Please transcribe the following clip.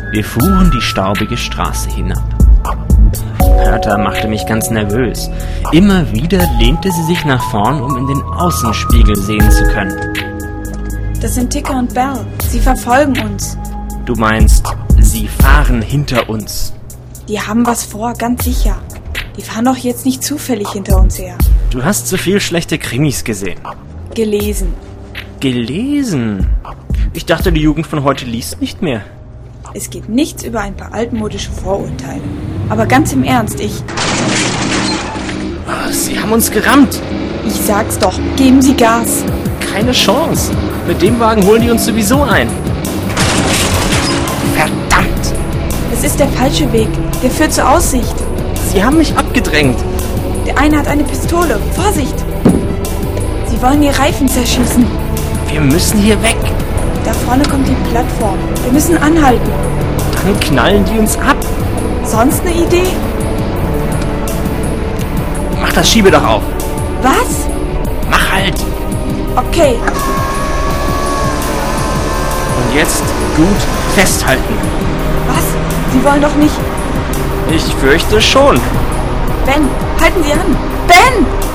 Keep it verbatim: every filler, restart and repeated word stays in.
Wir fuhren die staubige Straße hinab. Hertha machte mich ganz nervös. Immer wieder lehnte sie sich nach vorn, um in den Außenspiegel sehen zu können. Das sind Ticker und Bell. Sie verfolgen uns. Du meinst, sie fahren hinter uns? Die haben was vor, ganz sicher. Die fahren doch jetzt nicht zufällig hinter uns her. Du hast zu viel schlechte Krimis gesehen. Gelesen. Gelesen? Ich dachte, die Jugend von heute liest nicht mehr. Es geht nichts über ein paar altmodische Vorurteile. Aber ganz im Ernst, ich... Oh, sie haben uns gerammt. Ich sag's doch, geben Sie Gas. Keine Chance. Mit dem Wagen holen die uns sowieso ein. Verdammt! Das ist der falsche Weg. Der führt zur Aussicht. Sie haben mich abgedrängt. Der eine hat eine Pistole. Vorsicht! Sie wollen die Reifen zerschießen. Wir müssen hier weg. Da vorne kommt die Plattform. Wir müssen anhalten. Dann knallen die uns ab. Sonst eine Idee? Mach das Schiebedach auf. Was? Mach halt. Okay. Und jetzt gut festhalten. Was? Sie wollen doch nicht... Ich fürchte schon. Ben, halten Sie an. Ben!